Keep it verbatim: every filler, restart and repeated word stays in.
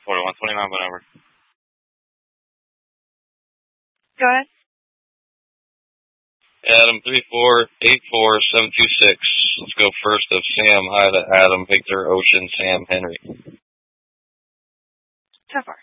forty-one twenty-nine, whatever. Go ahead. Adam three four eight four seven two six. Let's go first of Sam. Hi to Adam, Victor, Ocean, Sam, Henry. So far.